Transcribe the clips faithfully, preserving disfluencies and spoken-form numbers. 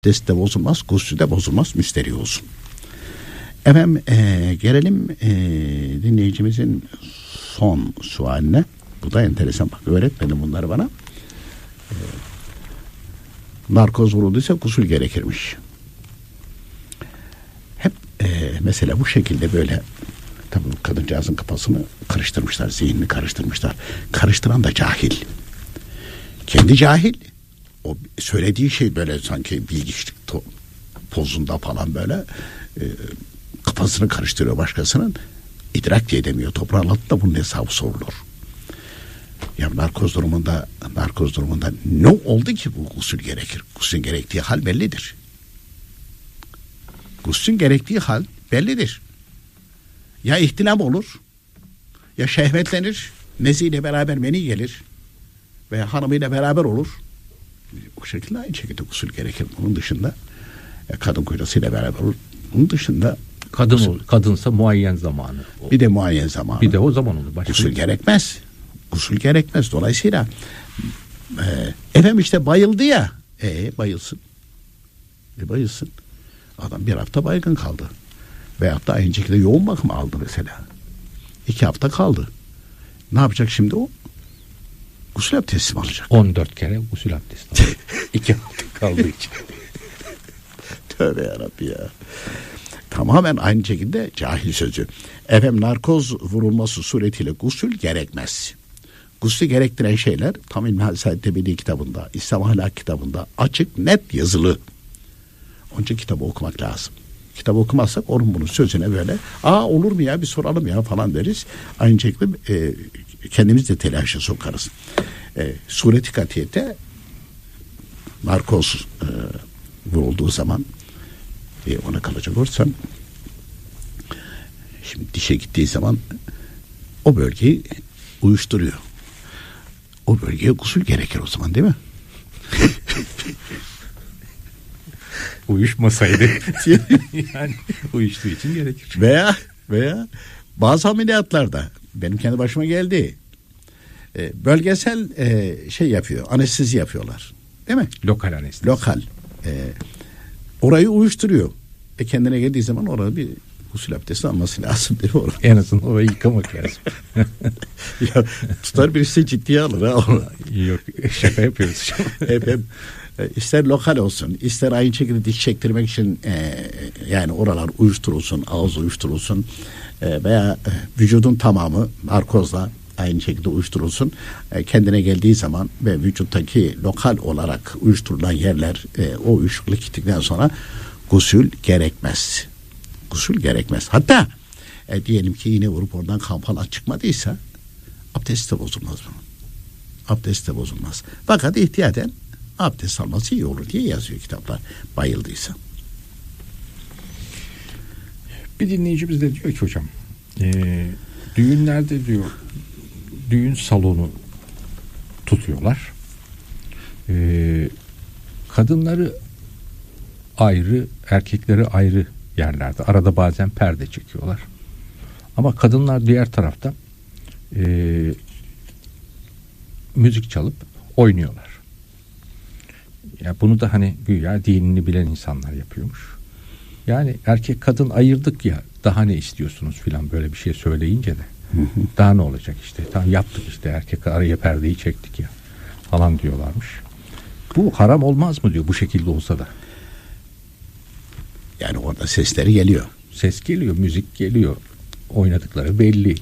Abdest de bozulmaz, gusül de bozulmaz, müsterih olsun. Efendim e, gelelim e, dinleyicimizin son sualine. Bu da enteresan, bak öğretmedim bunları bana. E, narkoz vurulduysa gusül gerekirmiş. Hep e, mesela bu şekilde böyle, tabii kadıncağızın kafasını karıştırmışlar, zihnini karıştırmışlar. Karıştıran da cahil. Kendi cahil. O söylediği şey böyle sanki bilgiçlik pozunda falan böyle e, kafasını karıştırıyor başkasının, idrak diye demiyor. Toprağın altında bunun hesabı sorulur. Ya narkoz durumunda narkoz durumunda ne oldu ki bu gusül gerekir? Gusülün gerektiği hal bellidir. Gusülün gerektiği hal bellidir. Ya ihtilam olur, ya şehvetlenir, meziyle beraber meni gelir veya hanımıyla beraber olur. O şekilde aynı şekilde gusül gerekir. Bunun dışında ya kadın kocasıyla beraber olur. Bunun dışında kadın gusül, kadınsa muayyen zamanı. Bir de muayyen zamanı. Bir de o zaman olur. Başka gusül bir... gerekmez. Gusül gerekmez. Dolayısıyla e, efendim işte bayıldı ya. E bayılsın. E bayılsın. Adam bir hafta baygın kaldı. Veyahut da aynı şekilde yoğun bakım aldı mesela. İki hafta kaldı. Ne yapacak şimdi o? Gusül abdesti mi alacak? on dört kere gusül abdesti alacak. İki hafta kaldığı için. Tövbe yarabbi ya. Tamamen aynı şekilde cahil sözü. Efendim narkoz vurulması suretiyle gusül gerekmez. Gusül gerektiren şeyler tam İlmihal Saadettepe'li kitabında, İslam Ahlak kitabında açık net yazılı. Önce kitabı okumak lazım. Kitabı okumazsak onun bunun sözüne böyle aa olur mu ya bir soralım ya falan deriz. Aynı şekilde e, kendimiz de telaşa sokarız. E, sureti katiyete narkoz e, vurulduğu zaman e, ona kalacak olursam şimdi dişe gittiği zaman o bölgeyi uyuşturuyor. O bölgeye gusül gerekir o zaman değil mi? Uyuşmasaydı yani uyuştuğu için gerekir. Veya veya bazı ameliyatlarda benim kendi başıma geldi. E, bölgesel e, şey yapıyor, anestezi yapıyorlar. Değil mi? Lokal anestezi. Lokal. E, orayı uyuşturuyor. E kendine geldiği zaman orada bir gusül abdesti alması lazım değil mi? En azından orayı yıkamak lazım. Ya, tutar birisi ciddiye alır ha. Yok şaka yapıyoruz. hep hep İster lokal olsun, ister aynı şekilde diş çektirmek için e, yani oralar uyuşturulsun, ağız uyuşturulsun e, veya e, vücudun tamamı narkozla aynı şekilde uyuşturulsun. E, kendine geldiği zaman ve vücuttaki lokal olarak uyuşturulan yerler e, o uyuşukluk gittikten sonra gusül gerekmez. Gusül gerekmez. Hatta e, diyelim ki iğne vurup oradan kan falan çıkmadıysa abdest de bozulmaz bunun. Abdest de bozulmaz. Fakat ihtiyaten abdest alması iyi olur diye yazıyor kitaplar. Bayıldıysa. Bir dinleyicimiz de diyor ki hocam e, düğünlerde diyor düğün salonu tutuyorlar. E, kadınları ayrı, erkekleri ayrı yerlerde. Arada bazen perde çekiyorlar. Ama kadınlar diğer tarafta e, müzik çalıp oynuyorlar. Ya bunu da hani güya dinini bilen insanlar yapıyormuş. Yani erkek kadın ayırdık ya, daha ne istiyorsunuz filan böyle bir şey söyleyince de hı hı. Daha ne olacak işte, tamam yaptık işte, erkek araya perdeyi çektik ya falan diyorlarmış. Bu haram olmaz mı diyor bu şekilde olsa da. Yani orada sesleri geliyor. Ses geliyor, müzik geliyor. Oynadıkları belli.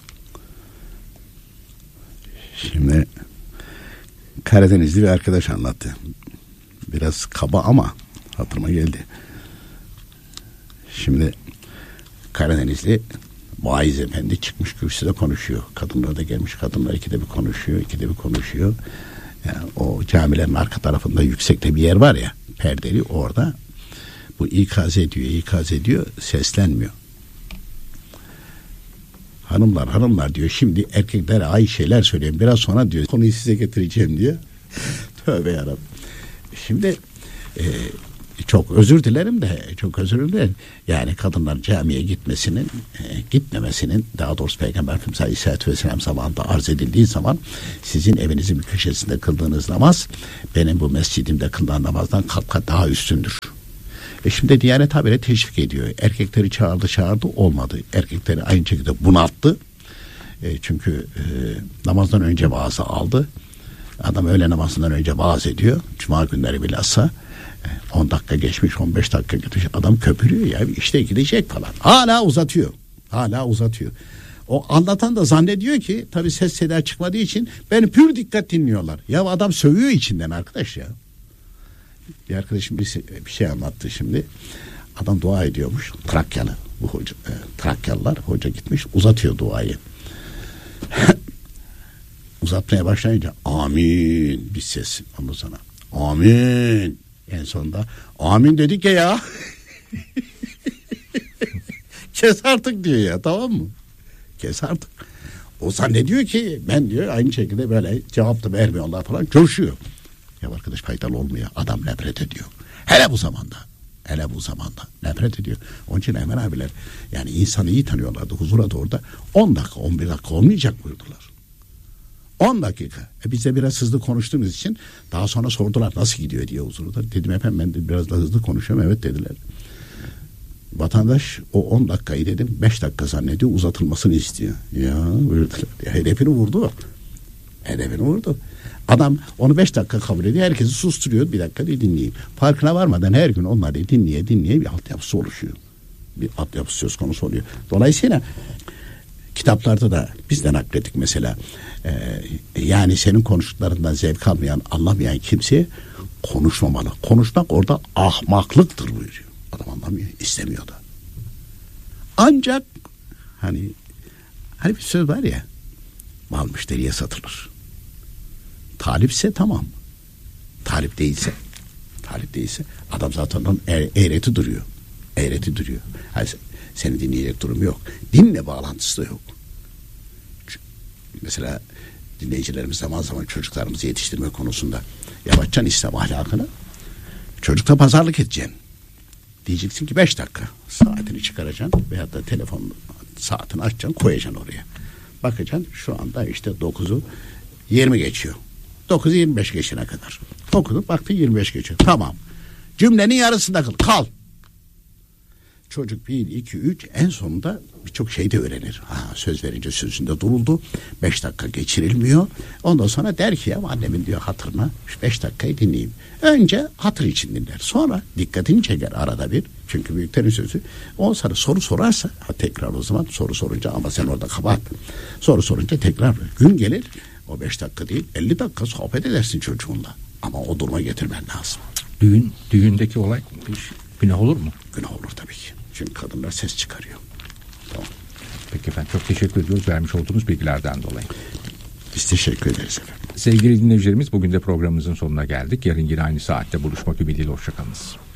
Şimdi Karadenizli bir arkadaş anlattı. Biraz kaba ama hatırıma geldi. Şimdi Karadenizli vaiz efendi çıkmış kürsüde konuşuyor. Kadınlar da gelmiş. Kadınlar ikide bir konuşuyor. ikide bir konuşuyor. Yani o camilerin arka tarafında yüksekte bir yer var ya, perdeli, orada bu ikaz ediyor. ikaz ediyor. Seslenmiyor. Hanımlar hanımlar diyor. Şimdi erkeklere ay şeyler söyleyeyim. Biraz sonra diyor konuyu size getireceğim diyor. Tövbe yarabbim. Şimdi e, çok özür dilerim de çok özür dilerim. Yani kadınlar camiye gitmesinin e, gitmemesinin daha doğrusu Peygamber Efendimiz Aleyhisselatü Vesselam zamanında arz edildiği zaman sizin evinizin bir köşesinde kıldığınız namaz benim bu mescidimde kılınan namazdan kat kat daha üstündür. E şimdi Diyanet habire teşvik ediyor. Erkekleri çağırdı çağırdı olmadı. Erkekleri aynı şekilde bunalttı. E, çünkü e, namazdan önce vaazı aldı. Adam öğle namazından önce vaaz ediyor. Cuma günleri bilhassa on dakika geçmiş, on beş dakika geçmiş. Adam köpürüyor ya, işte gidecek falan. Hala uzatıyor. Hala uzatıyor. O anlatan da zannediyor ki tabii ses seda çıkmadığı için beni pür dikkat dinliyorlar. Ya adam sövüyor içinden arkadaş ya. Bir arkadaşım bir, bir şey anlattı şimdi. Adam dua ediyormuş. Trakyalı bu hoca. E, Trakyalılar hoca gitmiş uzatıyor duayı. Uzatmaya başlayınca amin bir ses ondan sonra amin en sonunda amin dedik ya ya kes artık diyor ya, tamam mı, kes artık. O zannediyor ki ben diyor aynı şekilde böyle cevap da vermiyorlar falan, coşuyor. Ya arkadaş faydalı olmuyor, adam nefret ediyor hele bu zamanda. Hele bu zamanda nefret ediyor. Onun için Emre abiler yani insanı iyi tanıyorlardı, huzura doğru da on dakika on bir dakika olmayacak buyurdular. on dakika. E biz de biraz hızlı konuştuğumuz için daha sonra sordular nasıl gidiyor diye huzurda. Dedim efendim ben de biraz da hızlı konuşuyorum. Evet dediler. Vatandaş o on dakikayı dedim beş dakika zannediyor, uzatılmasını istiyor. Ya buyurdular. Ya, hedefini vurdu. Hedefini vurdu. Adam onu beş dakika kabul ediyor. Herkesi susturuyor. Bir dakika diye dinleyeyim. Farkına varmadan her gün onları dinleye dinleye bir altyapısı oluşuyor. Bir altyapısı söz konusu oluyor. Dolayısıyla kitaplarda da biz de naklettik mesela. Ee, yani senin konuştuklarından zevk almayan, anlamayan kimse konuşmamalı. Konuşmak orada ahmaklıktır buyuruyor. Adam anlamıyor, istemiyor da. Ancak hani hani bir söz var ya, mal müşteriye satılır. Talipse tamam. Talip değilse talip değilse adam zaten onun eğreti duruyor. Eğreti duruyor. Yani seni dinleyecek durum yok. Dinle bağlantısı da yok. Mesela dinleyicilerimiz zaman zaman çocuklarımızı yetiştirme konusunda yapacaksın İslam ahlakını. Çocukla pazarlık edeceksin. Diyeceksin ki beş dakika saatini çıkaracaksın veyahut da telefon saatini açacaksın, koyacaksın oraya. Bakacaksın şu anda işte dokuzu yirmi geçiyor. dokuzu yirmi beş geçene kadar. Okudun baktın yirmi beş geçiyor. Tamam. Cümlenin yarısında kal. Kal. Çocuk bir, iki, üç en sonunda birçok şey de öğrenir. Ha, söz verince sözünde duruldu. Beş dakika geçirilmiyor. Ondan sonra der ki ya annemin diyor hatırına beş dakikayı dinleyeyim. Önce hatır için dinler. Sonra dikkatini çeker arada bir. Çünkü büyüklerin sözü. O sana soru sorarsa ha, tekrar o zaman soru sorunca ama sen orada kapat. Soru sorunca tekrar gün gelir. O beş dakika değil elli dakika sohbet edersin çocuğunla. Ama o duruma getirmen lazım. Düğün, düğündeki olay günah olur mu? Günah olur tabii ki. Çünkü kadınlar ses çıkarıyor. Tamam. Peki efendim, çok teşekkür ediyoruz vermiş olduğunuz bilgilerden dolayı. Biz teşekkür ederiz efendim. Sevgili dinleyicilerimiz, bugün de programımızın sonuna geldik. Yarın yine aynı saatte buluşmak ümidiyle hoşçakalınız.